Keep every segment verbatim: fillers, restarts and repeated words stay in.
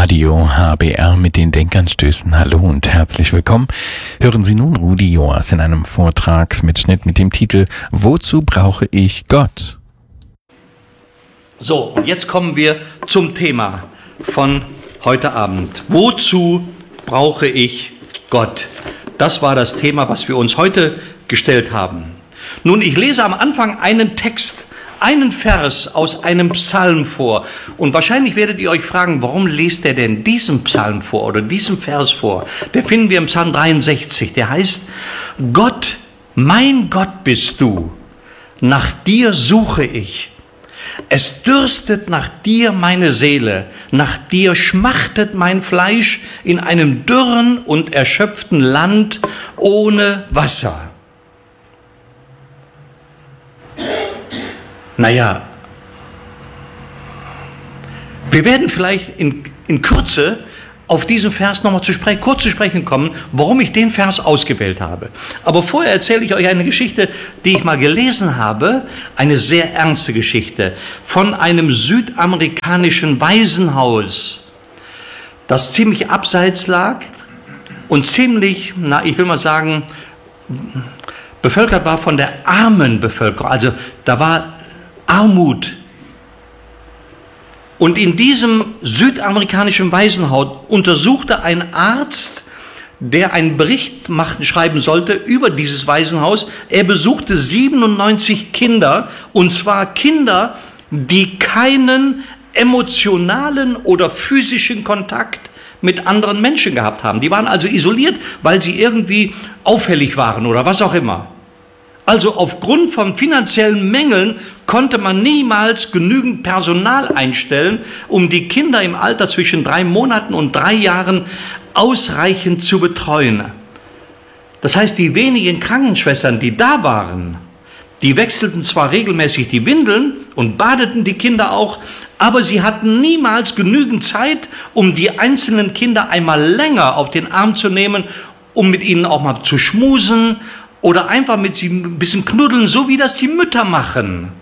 Radio H B R mit den Denkanstößen. Hallo und herzlich willkommen. Hören Sie nun Rudi Joas in einem Vortragsmitschnitt mit dem Titel Wozu brauche ich Gott? So, und jetzt kommen wir zum Thema von heute Abend. Wozu brauche ich Gott? Das war das Thema, was wir uns heute gestellt haben. Nun, ich lese am Anfang einen Text, einen Vers aus einem Psalm vor. Und wahrscheinlich werdet ihr euch fragen, warum lest er denn diesen Psalm vor oder diesen Vers vor? Den finden wir im Psalm dreiundsechzig. Der heißt, Gott, mein Gott bist du, nach dir suche ich. Es dürstet nach dir meine Seele, nach dir schmachtet mein Fleisch in einem dürren und erschöpften Land ohne Wasser. Naja, wir werden vielleicht in, in Kürze auf diesen Vers nochmal zu sprechen, kurz zu sprechen kommen, warum ich den Vers ausgewählt habe. Aber vorher erzähle ich euch eine Geschichte, die ich mal gelesen habe, eine sehr ernste Geschichte, von einem südamerikanischen Waisenhaus, das ziemlich abseits lag und ziemlich, na, ich will mal sagen, bevölkert war von der armen Bevölkerung. Also da war Armut. Und in diesem südamerikanischen Waisenhaus untersuchte ein Arzt, der einen Bericht machen, schreiben sollte über dieses Waisenhaus. Er besuchte siebenundneunzig Kinder, und zwar Kinder, die keinen emotionalen oder physischen Kontakt mit anderen Menschen gehabt haben. Die waren also isoliert, weil sie irgendwie auffällig waren oder was auch immer. Also aufgrund von finanziellen Mängeln konnte man niemals genügend Personal einstellen, um die Kinder im Alter zwischen drei Monaten und drei Jahren ausreichend zu betreuen. Das heißt, die wenigen Krankenschwestern, die da waren, die wechselten zwar regelmäßig die Windeln und badeten die Kinder auch, aber sie hatten niemals genügend Zeit, um die einzelnen Kinder einmal länger auf den Arm zu nehmen, um mit ihnen auch mal zu schmusen oder einfach mit sie ein bisschen knuddeln, so wie das die Mütter machen.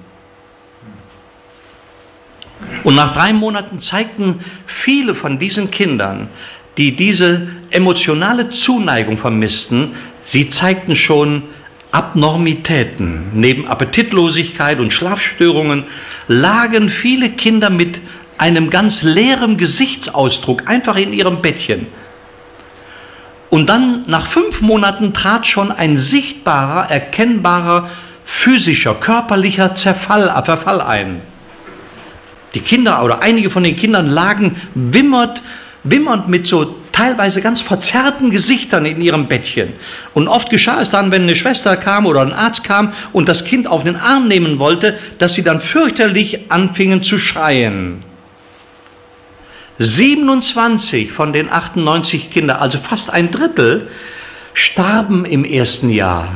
Und nach drei Monaten zeigten viele von diesen Kindern, die diese emotionale Zuneigung vermissten, sie zeigten schon Abnormitäten. Neben Appetitlosigkeit und Schlafstörungen lagen viele Kinder mit einem ganz leeren Gesichtsausdruck einfach in ihrem Bettchen. Und dann nach fünf Monaten trat schon ein sichtbarer, erkennbarer physischer, körperlicher Zerfall, Verfall ein. Die Kinder oder einige von den Kindern lagen wimmernd, wimmernd mit so teilweise ganz verzerrten Gesichtern in ihrem Bettchen. Und oft geschah es dann, wenn eine Schwester kam oder ein Arzt kam und das Kind auf den Arm nehmen wollte, dass sie dann fürchterlich anfingen zu schreien. siebenundzwanzig von den achtundneunzig Kindern, also fast ein Drittel, starben im ersten Jahr.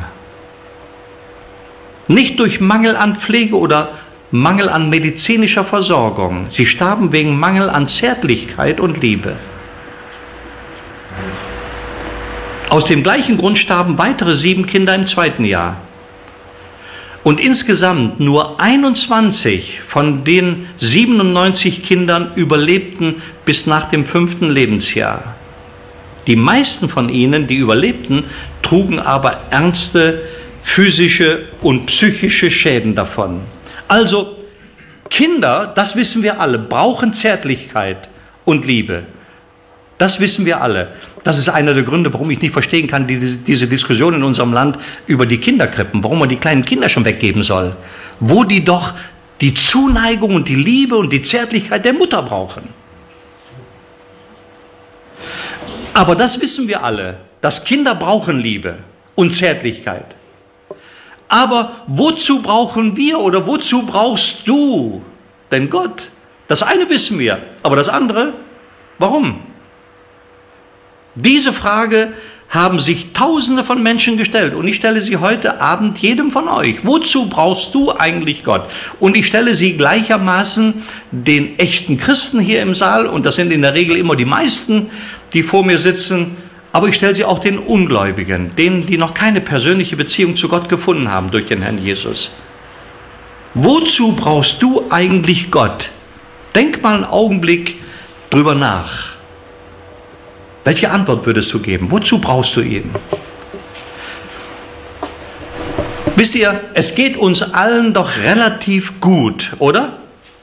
Nicht durch Mangel an Pflege oder Mangel an medizinischer Versorgung. Sie starben wegen Mangel an Zärtlichkeit und Liebe. Aus dem gleichen Grund starben weitere sieben Kinder im zweiten Jahr. Und insgesamt nur einundzwanzig von den siebenundneunzig Kindern überlebten bis nach dem fünften Lebensjahr. Die meisten von ihnen, die überlebten, trugen aber ernste physische und psychische Schäden davon. Also Kinder, das wissen wir alle, brauchen Zärtlichkeit und Liebe. Das wissen wir alle. Das ist einer der Gründe, warum ich nicht verstehen kann, diese, diese Diskussion in unserem Land über die Kinderkrippen, warum man die kleinen Kinder schon weggeben soll, wo die doch die Zuneigung und die Liebe und die Zärtlichkeit der Mutter brauchen. Aber das wissen wir alle, dass Kinder brauchen Liebe und Zärtlichkeit. Aber wozu brauchen wir oder wozu brauchst du denn Gott? Das eine wissen wir, aber das andere, warum? Diese Frage haben sich Tausende von Menschen gestellt und ich stelle sie heute Abend jedem von euch. Wozu brauchst du eigentlich Gott? Und ich stelle sie gleichermaßen den echten Christen hier im Saal, und das sind in der Regel immer die meisten, die vor mir sitzen, aber ich stelle sie auch den Ungläubigen, denen, die noch keine persönliche Beziehung zu Gott gefunden haben durch den Herrn Jesus. Wozu brauchst du eigentlich Gott? Denk mal einen Augenblick drüber nach. Welche Antwort würdest du geben? Wozu brauchst du ihn? Wisst ihr, es geht uns allen doch relativ gut, oder?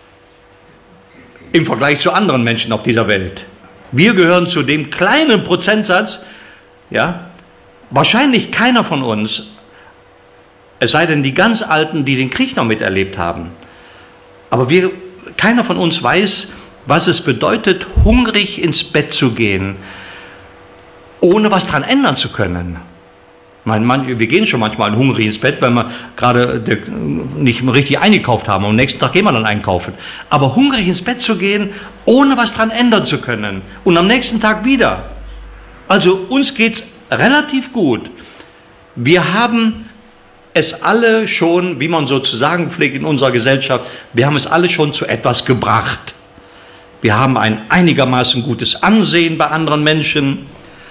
Im Vergleich zu anderen Menschen auf dieser Welt. Wir gehören zu dem kleinen Prozentsatz, ja, wahrscheinlich keiner von uns, es sei denn die ganz Alten, die den Krieg noch miterlebt haben. Aber wir, keiner von uns weiß, was es bedeutet, hungrig ins Bett zu gehen, ohne was dran ändern zu können. Mein Mann, wir gehen schon manchmal hungrig ins Bett, weil wir gerade nicht richtig eingekauft haben. Am nächsten Tag gehen wir dann einkaufen. Aber hungrig ins Bett zu gehen, ohne was dran ändern zu können. Und am nächsten Tag wieder. Also uns geht's relativ gut. Wir haben es alle schon, wie man sozusagen pflegt in unserer Gesellschaft, wir haben es alle schon zu etwas gebracht. Wir haben ein einigermaßen gutes Ansehen bei anderen Menschen.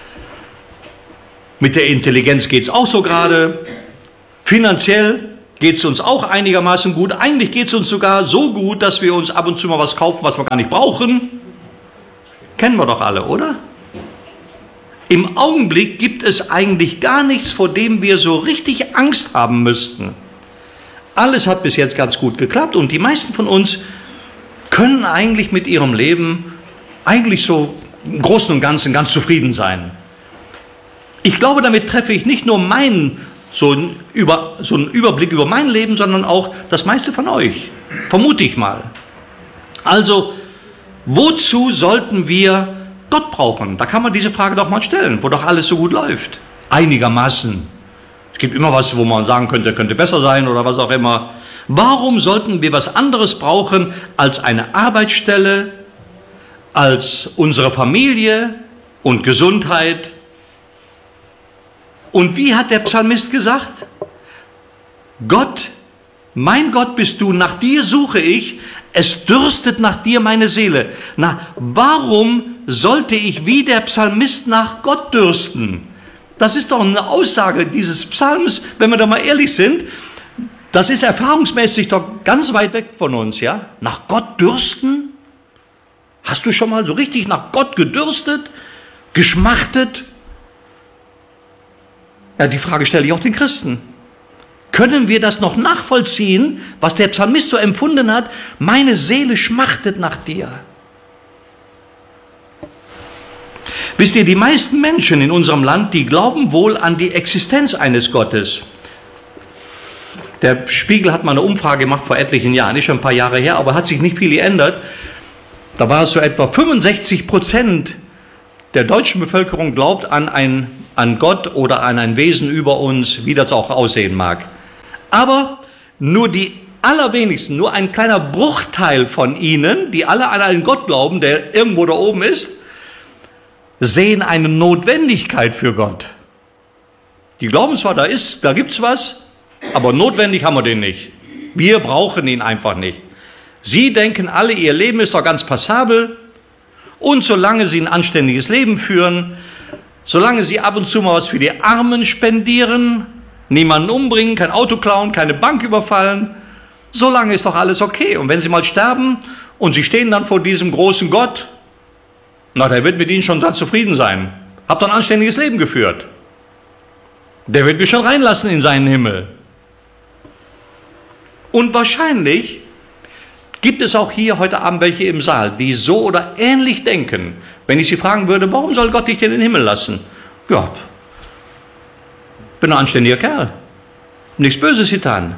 Mit der Intelligenz geht es auch so gerade. Finanziell geht es uns auch einigermaßen gut. Eigentlich geht es uns sogar so gut, dass wir uns ab und zu mal was kaufen, was wir gar nicht brauchen. Kennen wir doch alle, oder? Im Augenblick gibt es eigentlich gar nichts, vor dem wir so richtig Angst haben müssten. Alles hat bis jetzt ganz gut geklappt und die meisten von uns können eigentlich mit ihrem Leben eigentlich so im Großen und Ganzen ganz zufrieden sein. Ich glaube, damit treffe ich nicht nur meinen, so einen, über, so einen Überblick über mein Leben, sondern auch das meiste von euch. Vermute ich mal. Also, wozu sollten wir Gott brauchen? Da kann man diese Frage doch mal stellen, wo doch alles so gut läuft. Einigermaßen. Es gibt immer was, wo man sagen könnte, könnte besser sein oder was auch immer. Warum sollten wir was anderes brauchen als eine Arbeitsstelle, als unsere Familie und Gesundheit? Und wie hat der Psalmist gesagt? Gott, mein Gott bist du, nach dir suche ich, es dürstet nach dir meine Seele. Na, warum sollte ich wie der Psalmist nach Gott dürsten? Das ist doch eine Aussage dieses Psalms, wenn wir da mal ehrlich sind. Das ist erfahrungsmäßig doch ganz weit weg von uns, ja? Nach Gott dürsten? Hast du schon mal so richtig nach Gott gedürstet, geschmachtet? Ja, die Frage stelle ich auch den Christen. Können wir das noch nachvollziehen, was der Psalmist so empfunden hat? Meine Seele schmachtet nach dir. Wisst ihr, die meisten Menschen in unserem Land, die glauben wohl an die Existenz eines Gottes. Der Spiegel hat mal eine Umfrage gemacht vor etlichen Jahren, ist schon ein paar Jahre her, aber hat sich nicht viel geändert. Da war es so etwa fünfundsechzig Prozent der deutschen Bevölkerung glaubt an, ein, an Gott oder an ein Wesen über uns, wie das auch aussehen mag. Aber nur die allerwenigsten, nur ein kleiner Bruchteil von ihnen, die alle an einen Gott glauben, der irgendwo da oben ist, sehen eine Notwendigkeit für Gott. Die glauben zwar, da ist, da gibt's was, aber notwendig haben wir den nicht. Wir brauchen ihn einfach nicht. Sie denken alle, ihr Leben ist doch ganz passabel und solange sie ein anständiges Leben führen, solange sie ab und zu mal was für die Armen spendieren, niemanden umbringen, kein Auto klauen, keine Bank überfallen, solange ist doch alles okay. Und wenn sie mal sterben und sie stehen dann vor diesem großen Gott, na, der wird mit ihnen schon ganz zufrieden sein. Habt doch ein anständiges Leben geführt. Der wird mich schon reinlassen in seinen Himmel. Und wahrscheinlich gibt es auch hier heute Abend welche im Saal, die so oder ähnlich denken. Wenn ich sie fragen würde, warum soll Gott dich denn in den Himmel lassen? Ja, bin ein anständiger Kerl. Nichts Böses getan.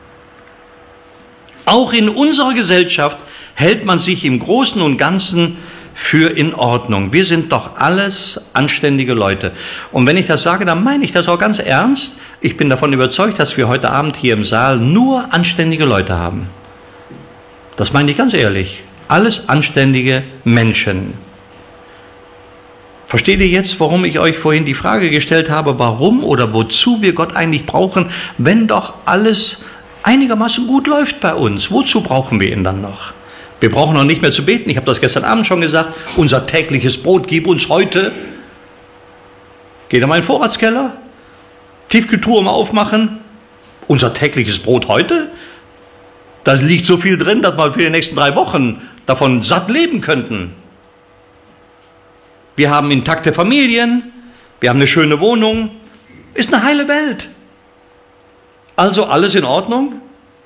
Auch in unserer Gesellschaft hält man sich im Großen und Ganzen für in Ordnung. Wir sind doch alles anständige Leute. Und wenn ich das sage, dann meine ich das auch ganz ernst. Ich bin davon überzeugt, dass wir heute Abend hier im Saal nur anständige Leute haben. Das meine ich ganz ehrlich. Alles anständige Menschen. Versteht ihr jetzt, warum ich euch vorhin die Frage gestellt habe, warum oder wozu wir Gott eigentlich brauchen, wenn doch alles einigermaßen gut läuft bei uns? Wozu brauchen wir ihn dann noch? Wir brauchen noch nicht mehr zu beten. Ich habe das gestern Abend schon gesagt. Unser tägliches Brot gib uns heute. Geht in meinen Vorratskeller. Tiefkühltruhe mal aufmachen. Unser tägliches Brot heute? Da liegt so viel drin, dass wir für die nächsten drei Wochen davon satt leben könnten. wir haben intakte Familien, wir haben eine schöne Wohnung, ist eine heile Welt. Also alles in Ordnung?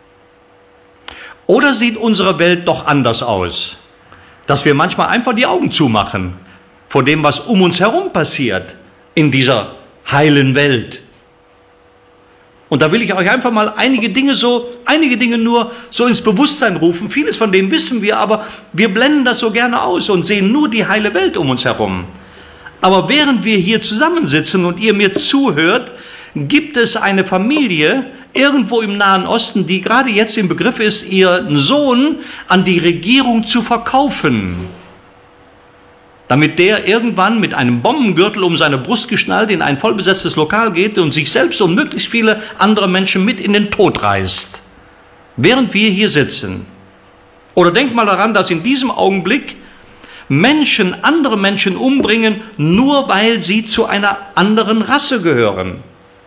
Oder sieht unsere Welt doch anders aus, dass wir manchmal einfach die Augen zumachen vor dem, was um uns herum passiert in dieser heilen Welt? Und da will ich euch einfach mal einige Dinge so, einige Dinge nur so ins Bewusstsein rufen. Vieles von dem wissen wir, aber wir blenden das so gerne aus und sehen nur die heile Welt um uns herum. Aber während wir hier zusammensitzen und ihr mir zuhört, gibt es eine Familie irgendwo im Nahen Osten, die gerade jetzt im Begriff ist, ihren Sohn an die Regierung zu verkaufen, damit der irgendwann mit einem Bombengürtel um seine Brust geschnallt in ein vollbesetztes Lokal geht und sich selbst und möglichst viele andere Menschen mit in den Tod reißt, während wir hier sitzen. Oder denkt mal daran, dass in diesem Augenblick Menschen andere Menschen umbringen, nur weil sie zu einer anderen Rasse gehören.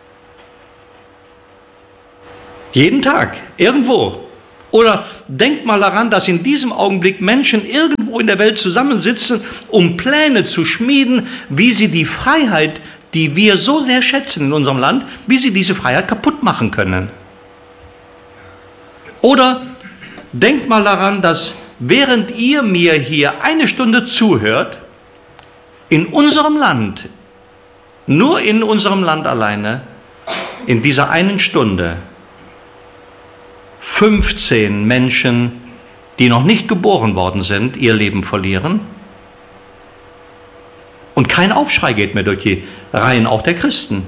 Jeden Tag, irgendwo. Oder denkt mal daran, dass in diesem Augenblick Menschen irgendwo in der Welt zusammensitzen, um Pläne zu schmieden, wie sie die Freiheit, die wir so sehr schätzen in unserem Land, wie sie diese Freiheit kaputt machen können. Oder denkt mal daran, dass während ihr mir hier eine Stunde zuhört, in unserem Land, nur in unserem Land alleine, in dieser einen Stunde, fünfzehn Menschen, die noch nicht geboren worden sind, ihr Leben verlieren. Und kein Aufschrei geht mehr durch die Reihen auch der Christen.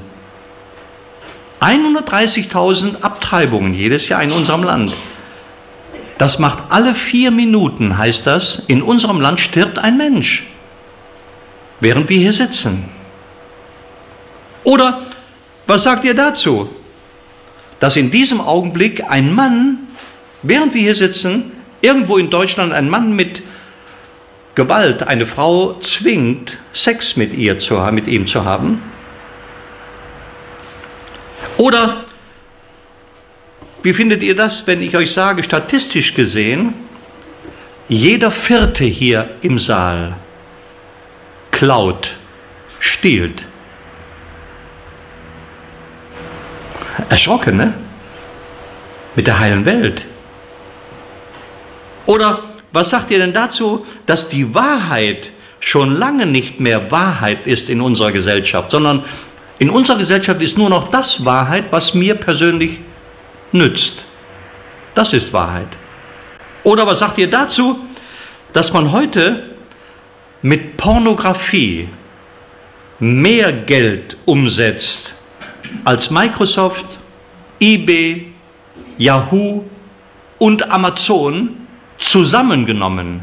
hundertdreißigtausend Abtreibungen jedes Jahr in unserem Land. Das macht alle vier Minuten, heißt das, in unserem Land stirbt ein Mensch, während wir hier sitzen. Oder was sagt ihr dazu? Dass in diesem Augenblick ein Mann, während wir hier sitzen, irgendwo in Deutschland ein Mann mit Gewalt eine Frau zwingt, Sex mit ihr zu haben, mit ihm zu haben. Oder wie findet ihr das, wenn ich euch sage, statistisch gesehen, jeder Vierte hier im Saal klaut, stiehlt? Erschrocken, ne? Mit der heilen Welt. Oder was sagt ihr denn dazu, dass die Wahrheit schon lange nicht mehr Wahrheit ist in unserer Gesellschaft, sondern in unserer Gesellschaft ist nur noch das Wahrheit, was mir persönlich nützt. Das ist Wahrheit. Oder was sagt ihr dazu, dass man heute mit Pornografie mehr Geld umsetzt als Microsoft, eBay, Yahoo und Amazon zusammengenommen?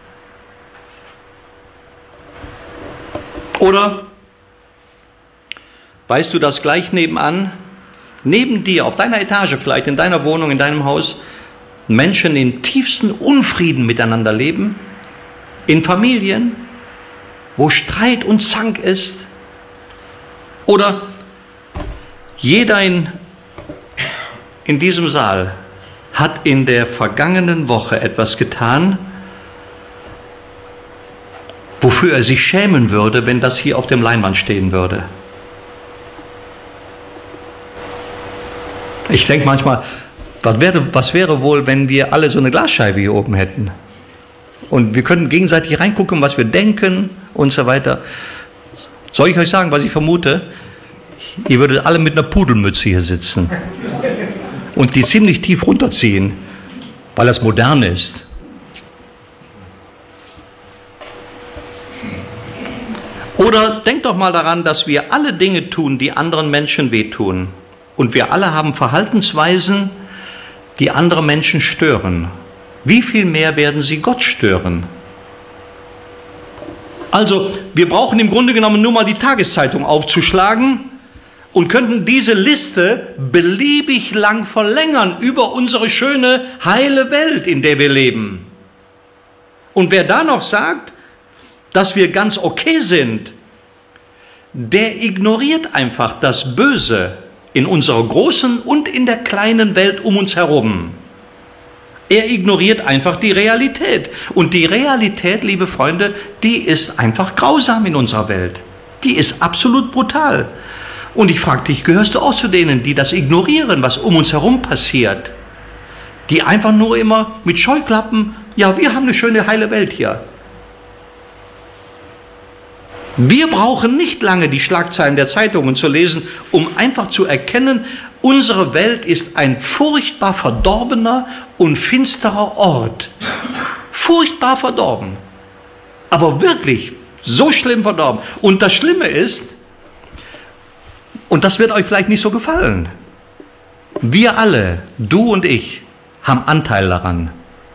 Oder weißt du, dass gleich nebenan, neben dir, auf deiner Etage vielleicht, in deiner Wohnung, in deinem Haus, Menschen in tiefsten Unfrieden miteinander leben? In Familien, wo Streit und Zank ist? Oder jeder in, in diesem Saal hat in der vergangenen Woche etwas getan, wofür er sich schämen würde, wenn das hier auf dem Leinwand stehen würde. Ich denke manchmal, was wäre, was wäre wohl, wenn wir alle so eine Glasscheibe hier oben hätten? Und wir könnten gegenseitig reingucken, was wir denken und so weiter. Soll ich euch sagen, was ich vermute? Ihr würdet alle mit einer Pudelmütze hier sitzen und die ziemlich tief runterziehen, weil das modern ist. Oder denkt doch mal daran, dass wir alle Dinge tun, die anderen Menschen wehtun. Und wir alle haben Verhaltensweisen, die andere Menschen stören. Wie viel mehr werden sie Gott stören? Also, wir brauchen im Grunde genommen nur mal die Tageszeitung aufzuschlagen und könnten diese Liste beliebig lang verlängern über unsere schöne, heile Welt, in der wir leben. Und wer da noch sagt, dass wir ganz okay sind, der ignoriert einfach das Böse in unserer großen und in der kleinen Welt um uns herum. Er ignoriert einfach die Realität. Und die Realität, liebe Freunde, die ist einfach grausam in unserer Welt. Die ist absolut brutal. Und ich frage dich, gehörst du auch zu denen, die das ignorieren, was um uns herum passiert? Die einfach nur immer mit Scheuklappen, ja, wir haben eine schöne, heile Welt hier. Wir brauchen nicht lange die Schlagzeilen der Zeitungen zu lesen, um einfach zu erkennen, unsere Welt ist ein furchtbar verdorbener und finsterer Ort. Furchtbar verdorben. Aber wirklich so schlimm verdorben. Und das Schlimme ist, und das wird euch vielleicht nicht so gefallen, wir alle, du und ich, haben Anteil daran.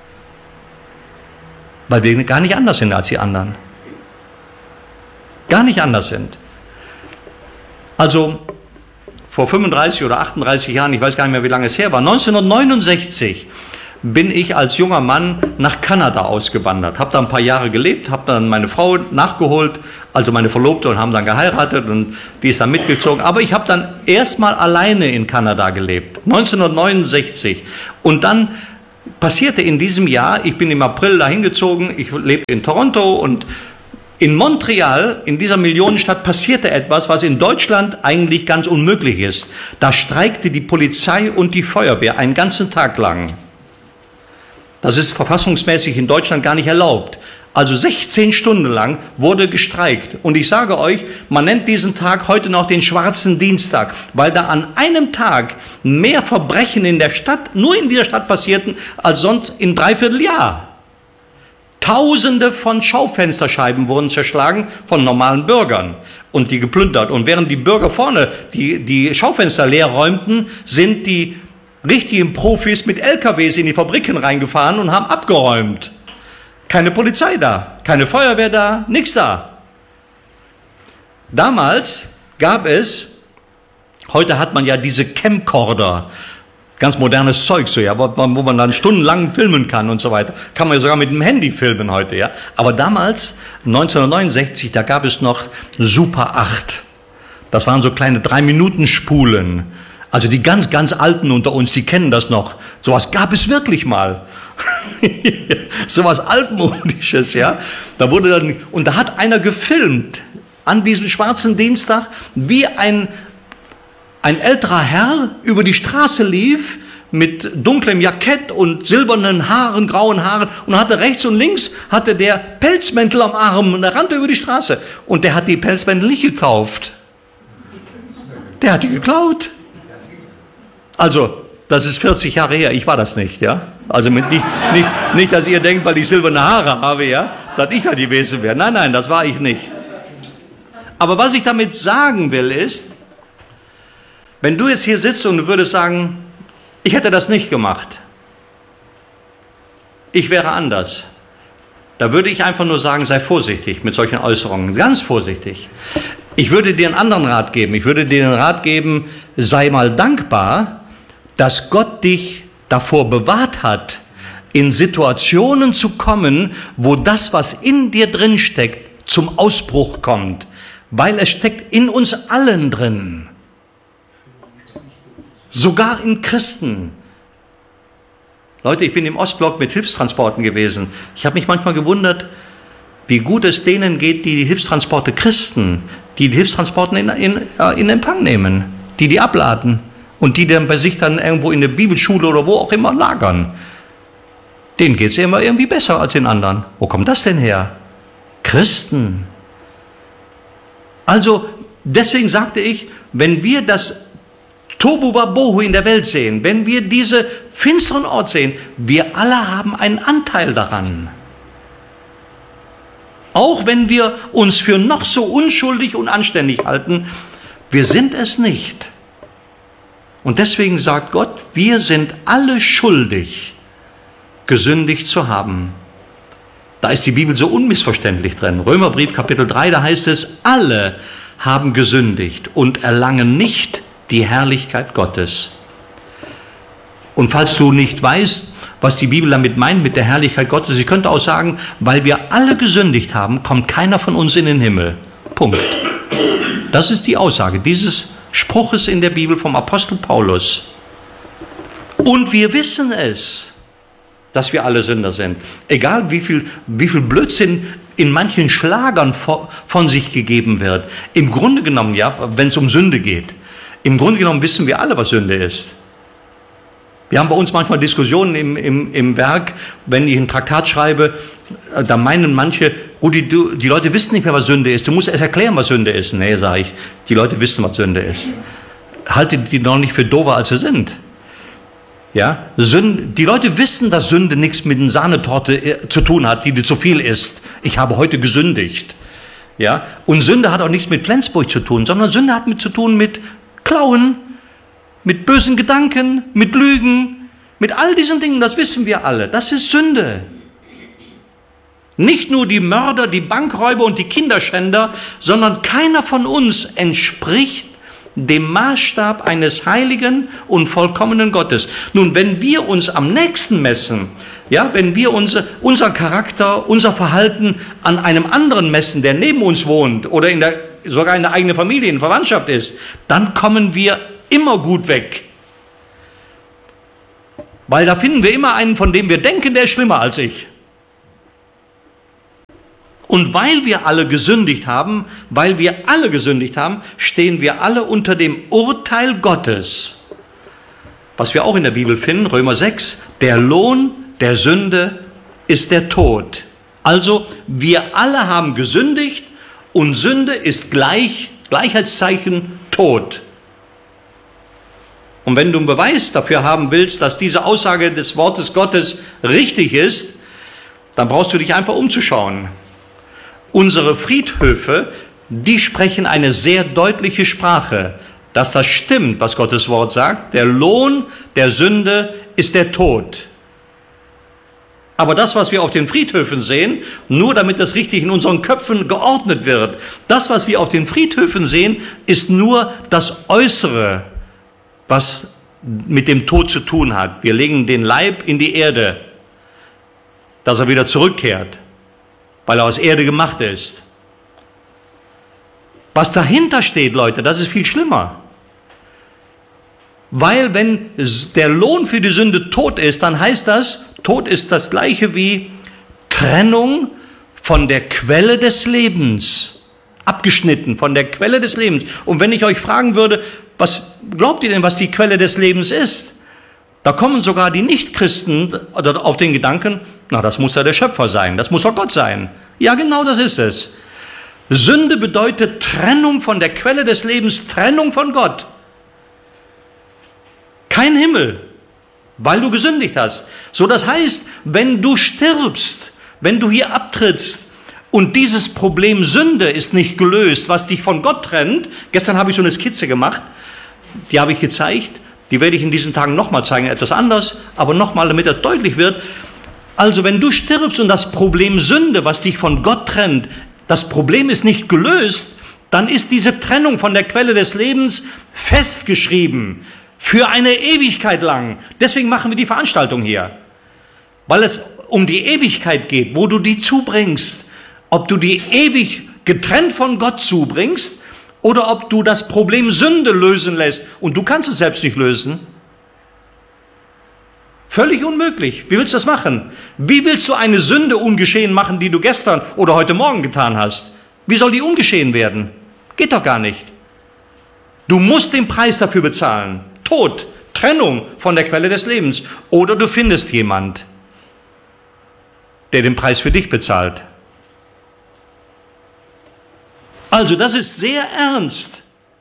Weil wir gar nicht anders sind als die anderen. Gar nicht anders sind. Also vor fünfunddreißig oder achtunddreißig Jahren, ich weiß gar nicht mehr, wie lange es her war, neunzehnhundertneunundsechzig bin ich als junger Mann nach Kanada ausgewandert. Habe da ein paar Jahre gelebt, habe dann meine Frau nachgeholt, also meine Verlobte, und haben dann geheiratet und die ist dann mitgezogen. Aber ich habe dann erstmal alleine in Kanada gelebt, neunzehnhundertneunundsechzig. Und dann passierte in diesem Jahr, ich bin im April dahin gezogen, ich lebe in Toronto, und in Montreal, in dieser Millionenstadt, passierte etwas, was in Deutschland eigentlich ganz unmöglich ist. Da streikte die Polizei und die Feuerwehr einen ganzen Tag lang. Das ist verfassungsmäßig in Deutschland gar nicht erlaubt. Also sechzehn Stunden lang wurde gestreikt. Und ich sage euch, man nennt diesen Tag heute noch den Schwarzen Dienstag, weil da an einem Tag mehr Verbrechen in der Stadt, nur in dieser Stadt passierten, als sonst im Dreivierteljahr. Tausende von Schaufensterscheiben wurden zerschlagen von normalen Bürgern und die geplündert. Und während die Bürger vorne die, die Schaufenster leer räumten, sind die richtigen Profis mit L K Ws in die Fabriken reingefahren und haben abgeräumt. Keine Polizei da, keine Feuerwehr da, nichts da. Damals gab es, heute hat man ja diese Camcorder, ganz modernes Zeug, so, ja, wo man dann stundenlang filmen kann und so weiter. Kann man ja sogar mit dem Handy filmen heute, ja. Aber damals, neunzehnhundertneunundsechzig, da gab es noch Super acht. Das waren so kleine drei-Minuten-Spulen. Also die ganz, ganz Alten unter uns, die kennen das noch. Sowas gab es wirklich mal. Sowas Altmodisches, ja. Da wurde dann, und da hat einer gefilmt, an diesem Schwarzen Dienstag, wie ein Ein älterer Herr über die Straße lief mit dunklem Jackett und silbernen Haaren, grauen Haaren, und hatte rechts und links hatte der Pelzmäntel am Arm, und er rannte über die Straße. Und der hat die Pelzmäntel nicht gekauft. Der hat die geklaut. Also, das ist vierzig Jahre her, ich war das nicht, ja. Also mit nicht, nicht, nicht, dass ihr denkt, weil ich silberne Haare habe, ja, dass ich da gewesen wäre. Nein, nein, das war ich nicht. Aber was ich damit sagen will, ist, wenn du jetzt hier sitzt und du würdest sagen, ich hätte das nicht gemacht, ich wäre anders, da würde ich einfach nur sagen, sei vorsichtig mit solchen Äußerungen, ganz vorsichtig. Ich würde dir einen anderen Rat geben. Ich würde dir den Rat geben, sei mal dankbar, dass Gott dich davor bewahrt hat, in Situationen zu kommen, wo das, was in dir drin steckt, zum Ausbruch kommt, weil es steckt in uns allen drin. Sogar in Christen. Leute, ich bin im Ostblock mit Hilfstransporten gewesen. Ich habe mich manchmal gewundert, wie gut es denen geht, die die Hilfstransporte Christen, die die Hilfstransporten in, in, in Empfang nehmen, die die abladen und die dann bei sich dann irgendwo in der Bibelschule oder wo auch immer lagern. Denen geht es ja immer irgendwie besser als den anderen. Wo kommt das denn her? Christen. Also, deswegen sagte ich, wenn wir das Tobu Wabohu in der Welt sehen, wenn wir diese finsteren Ort sehen, wir alle haben einen Anteil daran. Auch wenn wir uns für noch so unschuldig und anständig halten, wir sind es nicht. Und deswegen sagt Gott, wir sind alle schuldig, gesündigt zu haben. Da ist die Bibel so unmissverständlich drin. Römerbrief Kapitel drei, da heißt es, alle haben gesündigt und erlangen nicht die Herrlichkeit Gottes. Und falls du nicht weißt, was die Bibel damit meint mit der Herrlichkeit Gottes, ich könnte auch sagen, weil wir alle gesündigt haben, kommt keiner von uns in den Himmel. Punkt. Das ist die Aussage dieses Spruches in der Bibel vom Apostel Paulus. Und wir wissen es. dass wir alle Sünder sind. Egal wie viel, wie viel Blödsinn in manchen Schlagern von sich gegeben wird. Im Grunde genommen, ja, wenn es um Sünde geht, im Grunde genommen wissen wir alle, was Sünde ist. Wir haben bei uns manchmal Diskussionen im, im, im Werk, wenn ich ein Traktat schreibe, da meinen manche, Rudi, du, die Leute wissen nicht mehr, was Sünde ist. Du musst erst erklären, was Sünde ist. Nee, sage ich, die Leute wissen, was Sünde ist. Haltet die noch nicht für dover, als sie sind. Ja, Sünde, die Leute wissen, dass Sünde nichts mit einer Sahnetorte zu tun hat, die dir zu viel ist. Ich habe heute gesündigt. Ja, und Sünde hat auch nichts mit Flensburg zu tun, sondern Sünde hat mit zu tun mit Klauen, mit bösen Gedanken, mit Lügen, mit all diesen Dingen, das wissen wir alle. Das ist Sünde. Nicht nur die Mörder, die Bankräuber und die Kinderschänder, sondern keiner von uns entspricht dem Maßstab eines heiligen und vollkommenen Gottes. Nun, wenn wir uns am nächsten messen, ja, wenn wir unser, unser Charakter, unser Verhalten an einem anderen messen, der neben uns wohnt oder in der, sogar in der eigenen Familie, in Verwandtschaft ist, dann kommen wir immer gut weg. Weil da finden wir immer einen, von dem wir denken, der ist schlimmer als ich. Und weil wir alle gesündigt haben, weil wir alle gesündigt haben, stehen wir alle unter dem Urteil Gottes. Was wir auch in der Bibel finden, Römer sechs, der Lohn der Sünde ist der Tod. Also wir alle haben gesündigt und Sünde ist gleich, Gleichheitszeichen Tod. Und wenn du einen Beweis dafür haben willst, dass diese Aussage des Wortes Gottes richtig ist, dann brauchst du dich einfach umzuschauen. Unsere Friedhöfe, die sprechen eine sehr deutliche Sprache, dass das stimmt, was Gottes Wort sagt. Der Lohn der Sünde ist der Tod. Aber das, was wir auf den Friedhöfen sehen, nur damit das richtig in unseren Köpfen geordnet wird, das, was wir auf den Friedhöfen sehen, ist nur das Äußere, was mit dem Tod zu tun hat. Wir legen den Leib in die Erde, dass er wieder zurückkehrt, weil er aus Erde gemacht ist. Was dahinter steht, Leute, das ist viel schlimmer. Weil wenn der Lohn für die Sünde Tod ist, dann heißt das, Tod ist das gleiche wie Trennung von der Quelle des Lebens. Abgeschnitten von der Quelle des Lebens. Und wenn ich euch fragen würde, was glaubt ihr denn, was die Quelle des Lebens ist? Da kommen sogar die Nichtchristen auf den Gedanken, na, das muss ja der Schöpfer sein, das muss doch Gott sein. Ja, genau das ist es. Sünde bedeutet Trennung von der Quelle des Lebens, Trennung von Gott. Kein Himmel, weil du gesündigt hast. So, das heißt, wenn du stirbst, wenn du hier abtrittst und dieses Problem Sünde ist nicht gelöst, was dich von Gott trennt, gestern habe ich so eine Skizze gemacht, die habe ich gezeigt, die werde ich in diesen Tagen nochmal zeigen, etwas anders, aber nochmal, damit das deutlich wird. Also wenn du stirbst und das Problem Sünde, was dich von Gott trennt, das Problem ist nicht gelöst, dann ist diese Trennung von der Quelle des Lebens festgeschrieben, für eine Ewigkeit lang. Deswegen machen wir die Veranstaltung hier, weil es um die Ewigkeit geht, wo du die zubringst, ob du die ewig getrennt von Gott zubringst, oder ob du das Problem Sünde lösen lässt. Und du kannst es selbst nicht lösen. Völlig unmöglich. Wie willst du das machen? Wie willst du eine Sünde ungeschehen machen, die du gestern oder heute Morgen getan hast? Wie soll die ungeschehen werden? Geht doch gar nicht. Du musst den Preis dafür bezahlen. Tod, Trennung von der Quelle des Lebens. Oder du findest jemand, der den Preis für dich bezahlt. Also das ist sehr ernst.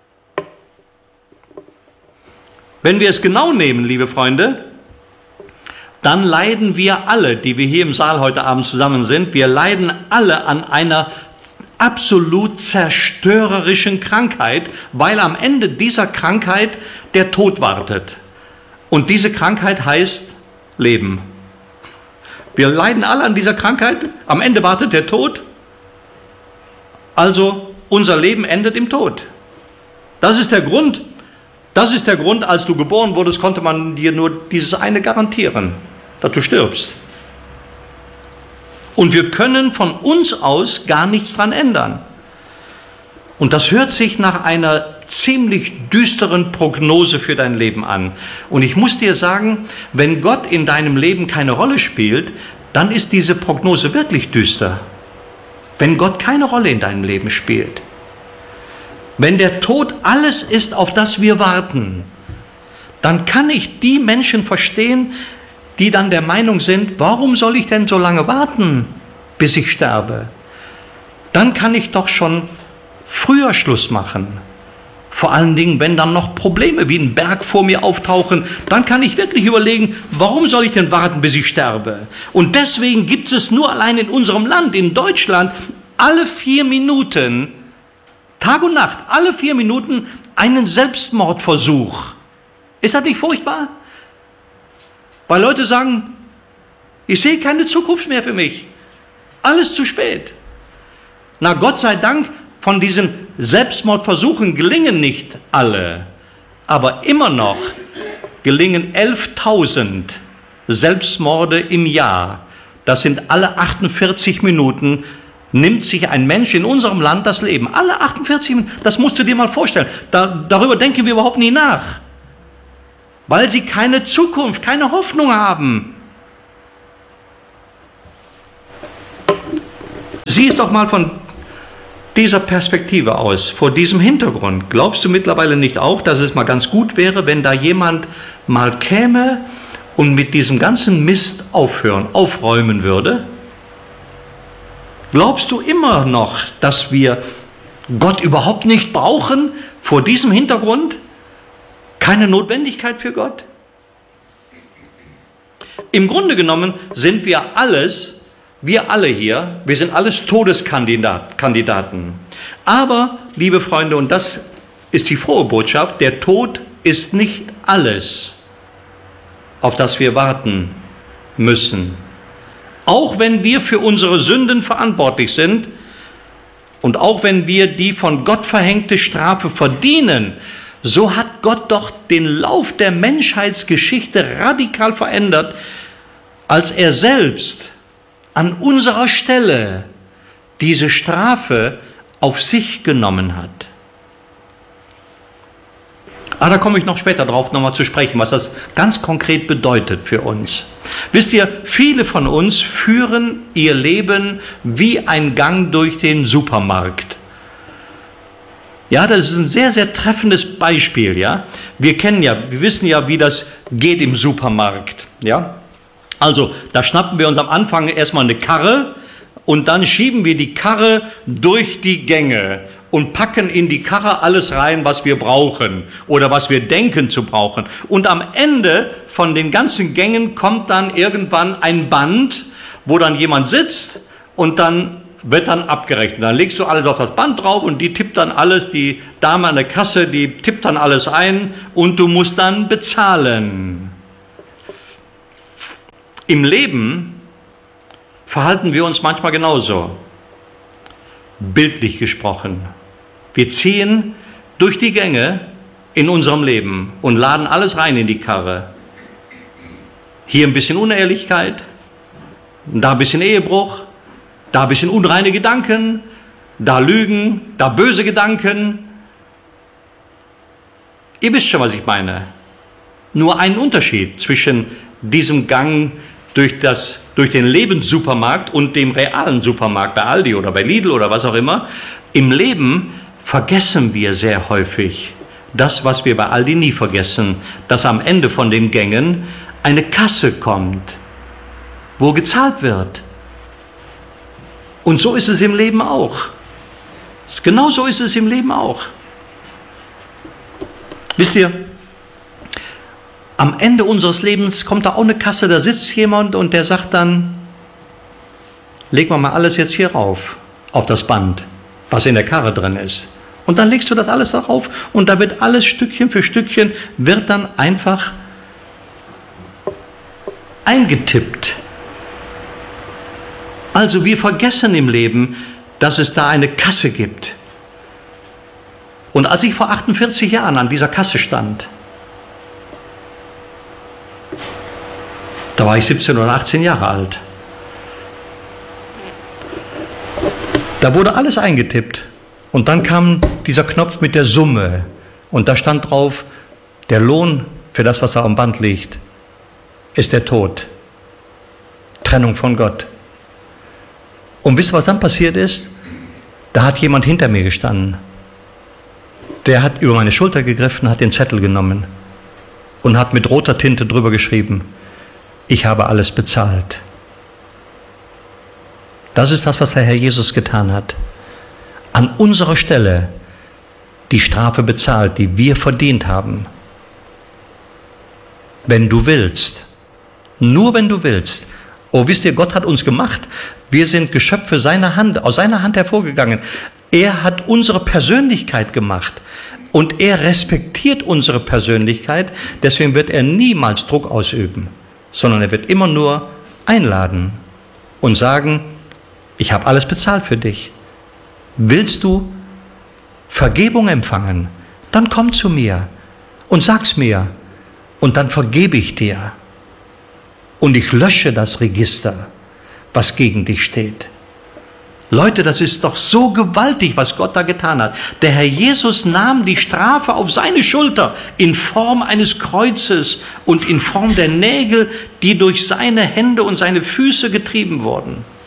Wenn wir es genau nehmen, liebe Freunde, dann leiden wir alle, die wir hier im Saal heute Abend zusammen sind, wir leiden alle an einer absolut zerstörerischen Krankheit, weil am Ende dieser Krankheit der Tod wartet. Und diese Krankheit heißt Leben. Wir leiden alle an dieser Krankheit, am Ende wartet der Tod, also unser Leben endet im Tod. Das ist der Grund, das ist der Grund, als du geboren wurdest, konnte man dir nur dieses eine garantieren, dass du stirbst. Und wir können von uns aus gar nichts dran ändern. Und das hört sich nach einer ziemlich düsteren Prognose für dein Leben an. Und ich muss dir sagen, wenn Gott in deinem Leben keine Rolle spielt, dann ist diese Prognose wirklich düster. Wenn Gott keine Rolle in deinem Leben spielt. Wenn der Tod alles ist, auf das wir warten, dann kann ich die Menschen verstehen, die dann der Meinung sind, warum soll ich denn so lange warten, bis ich sterbe? Dann kann ich doch schon früher Schluss machen. Vor allen Dingen, wenn dann noch Probleme wie ein Berg vor mir auftauchen, dann kann ich wirklich überlegen, warum soll ich denn warten, bis ich sterbe? Und deswegen gibt es nur allein in unserem Land, in Deutschland, alle vier Minuten, Tag und Nacht, alle vier Minuten einen Selbstmordversuch. Ist das nicht furchtbar? Weil Leute sagen, ich sehe keine Zukunft mehr für mich. Alles zu spät. Na Gott sei Dank, von diesen Selbstmordversuchen gelingen nicht alle. Aber immer noch gelingen elftausend Selbstmorde im Jahr. Das sind alle achtundvierzig Minuten, nimmt sich ein Mensch in unserem Land das Leben. Alle achtundvierzig Minuten, das musst du dir mal vorstellen. Da, darüber denken wir überhaupt nie nach. Weil sie keine Zukunft, keine Hoffnung haben. Sieh es doch mal von dieser Perspektive aus, vor diesem Hintergrund. Glaubst du mittlerweile nicht auch, dass es mal ganz gut wäre, wenn da jemand mal käme und mit diesem ganzen Mist aufhören, aufräumen würde? Glaubst du immer noch, dass wir Gott überhaupt nicht brauchen vor diesem Hintergrund? Keine Notwendigkeit für Gott? Im Grunde genommen sind wir alles, wir alle hier, wir sind alles Todeskandidaten. Aber, liebe Freunde, und das ist die frohe Botschaft, der Tod ist nicht alles, auf das wir warten müssen. Auch wenn wir für unsere Sünden verantwortlich sind und auch wenn wir die von Gott verhängte Strafe verdienen, so hat Gott doch den Lauf der Menschheitsgeschichte radikal verändert, als er selbst an unserer Stelle diese Strafe auf sich genommen hat. Aber da komme ich noch später drauf nochmal zu sprechen, was das ganz konkret bedeutet für uns. Wisst ihr, viele von uns führen ihr Leben wie ein Gang durch den Supermarkt. Ja, das ist ein sehr, sehr treffendes Beispiel, ja. Wir kennen ja, wir wissen ja, wie das geht im Supermarkt, ja. Also, da schnappen wir uns am Anfang erstmal eine Karre und dann schieben wir die Karre durch die Gänge und packen in die Karre alles rein, was wir brauchen oder was wir denken zu brauchen. Und am Ende von den ganzen Gängen kommt dann irgendwann ein Band, wo dann jemand sitzt und dann wird dann abgerechnet. Dann legst du alles auf das Band drauf und die tippt dann alles, die Dame an der Kasse, die tippt dann alles ein und du musst dann bezahlen. Im Leben verhalten wir uns manchmal genauso, bildlich gesprochen. Wir ziehen durch die Gänge in unserem Leben und laden alles rein in die Karre. Hier ein bisschen Unehrlichkeit, da ein bisschen Ehebruch, da ein bisschen unreine Gedanken, da Lügen, da böse Gedanken. Ihr wisst schon, was ich meine. Nur ein Unterschied zwischen diesem Gang durch, das, durch den Lebenssupermarkt und dem realen Supermarkt bei Aldi oder bei Lidl oder was auch immer. Im Leben vergessen wir sehr häufig das, was wir bei Aldi nie vergessen, dass am Ende von den Gängen eine Kasse kommt, wo gezahlt wird. Und so ist es im Leben auch. Genau so ist es im Leben auch. Wisst ihr, am Ende unseres Lebens kommt da auch eine Kasse, da sitzt jemand und der sagt dann, leg mal mal alles jetzt hier rauf, auf das Band, was in der Karre drin ist. Und dann legst du das alles darauf und da wird alles Stückchen für Stückchen, wird dann einfach eingetippt. Also wir vergessen im Leben, dass es da eine Kasse gibt. Und als ich vor achtundvierzig Jahren an dieser Kasse stand, da war ich siebzehn oder achtzehn Jahre alt, da wurde alles eingetippt. Und dann kam dieser Knopf mit der Summe. Und da stand drauf, der Lohn für das, was da am Band liegt, ist der Tod. Trennung von Gott. Und wisst ihr, was dann passiert ist? Da hat jemand hinter mir gestanden. Der hat über meine Schulter gegriffen, hat den Zettel genommen und hat mit roter Tinte drüber geschrieben, ich habe alles bezahlt. Das ist das, was der Herr Jesus getan hat. An unserer Stelle die Strafe bezahlt, die wir verdient haben. Wenn du willst, nur wenn du willst. Oh, wisst ihr, Gott hat uns gemacht. Wir sind Geschöpfe seiner Hand, aus seiner Hand hervorgegangen. Er hat unsere Persönlichkeit gemacht und er respektiert unsere Persönlichkeit. Deswegen wird er niemals Druck ausüben, sondern er wird immer nur einladen und sagen, ich habe alles bezahlt für dich. Willst du Vergebung empfangen? Dann komm zu mir und sag's mir und dann vergebe ich dir. Und ich lösche das Register, was gegen dich steht. Leute, das ist doch so gewaltig, was Gott da getan hat. Der Herr Jesus nahm die Strafe auf seine Schulter in Form eines Kreuzes und in Form der Nägel, die durch seine Hände und seine Füße getrieben wurden.